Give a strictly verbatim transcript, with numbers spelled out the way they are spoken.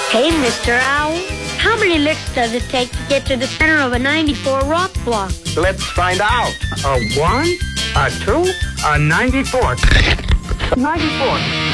Hey, Mister Owl, how many licks does it take to get to the center of a ninety-four rock block? Let's find out. A one, a two, a ninety-four. ninety-four.